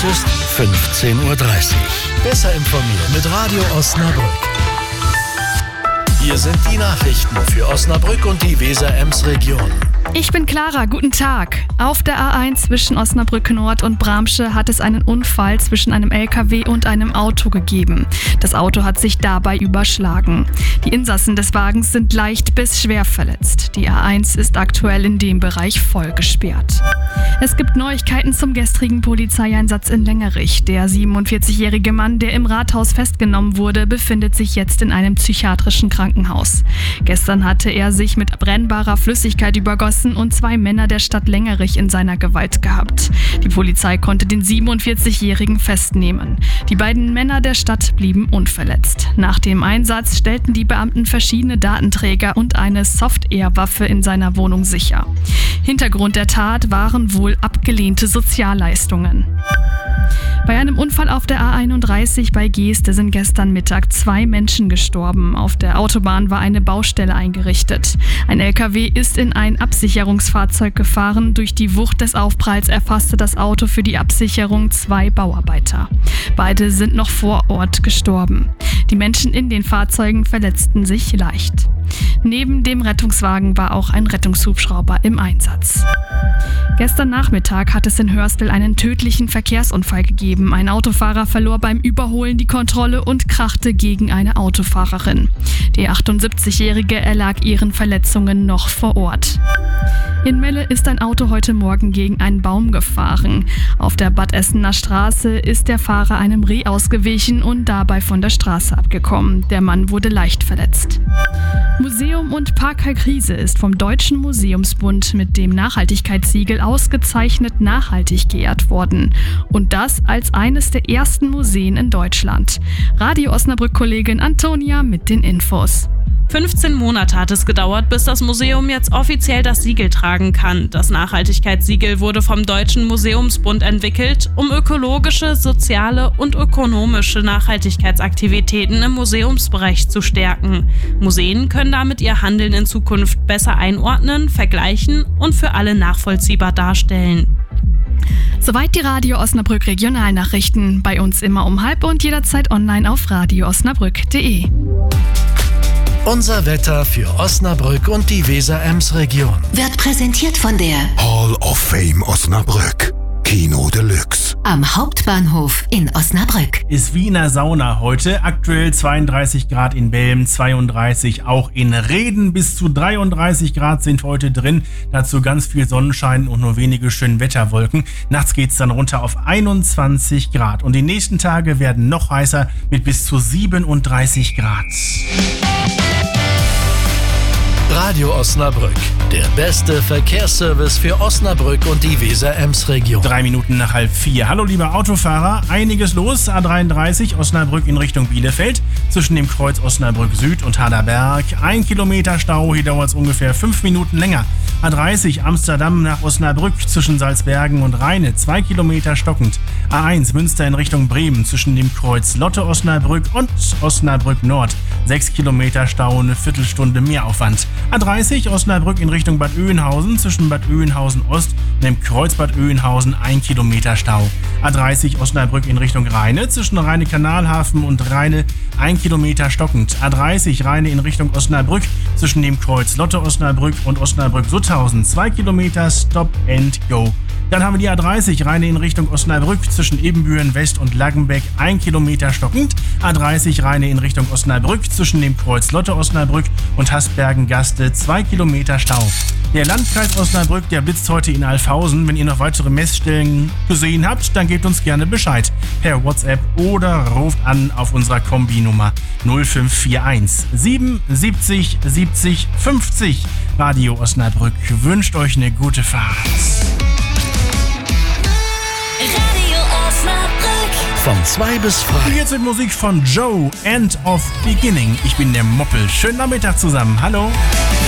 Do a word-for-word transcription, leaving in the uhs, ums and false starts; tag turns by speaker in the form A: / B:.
A: ist fünfzehn Uhr dreißig. Besser informiert mit Radio Osnabrück. Hier sind die Nachrichten für Osnabrück und die Weser-Ems-Region.
B: Ich bin Clara, guten Tag. Auf der A eins zwischen Osnabrück Nord und Bramsche hat es einen Unfall zwischen einem L K W und einem Auto gegeben. Das Auto hat sich dabei überschlagen. Die Insassen des Wagens sind leicht bis schwer verletzt. Die A eins ist aktuell in dem Bereich voll gesperrt. Es gibt Neuigkeiten zum gestrigen Polizeieinsatz in Lengerich. Der siebenundvierzigjährige Mann, der im Rathaus festgenommen wurde, befindet sich jetzt in einem psychiatrischen Krankenhaus. Gestern hatte er sich mit brennbarer Flüssigkeit übergossen und zwei Männer der Stadt Lengerich in seiner Gewalt gehabt. Die Polizei konnte den siebenundvierzigjährigen festnehmen. Die beiden Männer der Stadt blieben unverletzt. Nach dem Einsatz stellten die Beamten verschiedene Datenträger und eine Soft-Air-Waffe in seiner Wohnung sicher. Hintergrund der Tat waren wohl abgelehnte Sozialleistungen. Bei einem Unfall auf der A einunddreißig bei Geeste sind gestern Mittag zwei Menschen gestorben. Auf der Autobahn war eine Baustelle eingerichtet. Ein L K W ist in ein Absicherungsfahrzeug gefahren. Durch die Wucht des Aufpralls erfasste das Auto für die Absicherung zwei Bauarbeiter. Beide sind noch vor Ort gestorben. Die Menschen in den Fahrzeugen verletzten sich leicht. Neben dem Rettungswagen war auch ein Rettungshubschrauber im Einsatz. Gestern Nachmittag hat es in Hörstel einen tödlichen Verkehrsunfall gegeben. Ein Autofahrer verlor beim Überholen die Kontrolle und krachte gegen eine Autofahrerin. Die achtundsiebzigjährige erlag ihren Verletzungen noch vor Ort. In Melle ist ein Auto heute Morgen gegen einen Baum gefahren. Auf der Bad Essener Straße ist der Fahrer einem Reh ausgewichen und dabei von der Straße abgekommen. Der Mann wurde leicht verletzt. Museum und Park Kalkriese ist vom Deutschen Museumsbund mit dem Nachhaltigkeitssiegel ausgezeichnet nachhaltig geehrt worden. Und das als eines der ersten Museen in Deutschland. Radio Osnabrück-Kollegin Antonia mit den Infos.
C: fünfzehn Monate hat es gedauert, bis das Museum jetzt offiziell das Siegel tragen kann. Das Nachhaltigkeitssiegel wurde vom Deutschen Museumsbund entwickelt, um ökologische, soziale und ökonomische Nachhaltigkeitsaktivitäten im Museumsbereich zu stärken. Museen können damit ihr Handeln in Zukunft besser einordnen, vergleichen und für alle nachvollziehbar darstellen.
B: Soweit die Radio Osnabrück Regionalnachrichten. Bei uns immer um halb und jederzeit online auf radio osnabrück punkt de.
A: Unser Wetter für Osnabrück und die Weser-Ems-Region
D: Wird präsentiert von der
E: Hall of Fame Osnabrück. Kino Deluxe.
D: Am Hauptbahnhof in Osnabrück.
F: Ist wie in der Sauna heute. Aktuell zweiunddreißig Grad in Belm, zweiunddreißig auch in Rheden. Bis zu dreiunddreißig Grad sind heute drin. Dazu ganz viel Sonnenschein und nur wenige schöne Wetterwolken. Nachts geht es dann runter auf einundzwanzig Grad. Und die nächsten Tage werden noch heißer mit bis zu siebenunddreißig Grad.
A: Radio Osnabrück, der beste Verkehrsservice für Osnabrück und die Weser-Ems-Region.
F: Drei Minuten nach halb vier. Hallo liebe Autofahrer, einiges los. A dreiunddreißig Osnabrück in Richtung Bielefeld, zwischen dem Kreuz Osnabrück Süd und Haderberg. Ein Kilometer Stau, hier dauert es ungefähr fünf Minuten länger. A dreißig Amsterdam nach Osnabrück zwischen Salzbergen und Rheine, zwei Kilometer stockend. A eins Münster in Richtung Bremen zwischen dem Kreuz Lotte Osnabrück und Osnabrück Nord, sechs Kilometer Stau, eine Viertelstunde Mehraufwand. A dreißig Osnabrück in Richtung Bad Oeynhausen zwischen Bad Oeynhausen Ost und dem Kreuz Bad Oeynhausen ein Kilometer Stau. A dreißig Osnabrück in Richtung Rheine zwischen Rheine-Kanalhafen und Rheine ein Kilometer stockend. A dreißig Rheine in Richtung Osnabrück zwischen dem Kreuz Lotte Osnabrück und Osnabrück-Sutthausen zwei Kilometer Stop and Go. Dann haben wir die A dreißig Rheine in Richtung Osnabrück zwischen Ebenbüren West und Laggenbeck ein Kilometer stockend. A dreißig Rheine in Richtung Osnabrück zwischen dem Kreuz Lotte Osnabrück und Hasbergen-Gaste zwei Kilometer Stau. Der Landkreis Osnabrück, der blitzt heute in Alfhausen. Wenn ihr noch weitere Messstellen gesehen habt, dann gebt uns gerne Bescheid. Per WhatsApp oder ruft an auf unserer Kombi-Nummer null fünf vier eins siebenundsiebzig siebzig fünfzig. Radio Osnabrück wünscht euch eine gute Fahrt.
G: Radio Osnabrück.
A: Von zwei bis frei.
F: Jetzt mit Musik von Joe, End of Beginning. Ich bin der Moppel. Schönen Nachmittag zusammen. Hallo.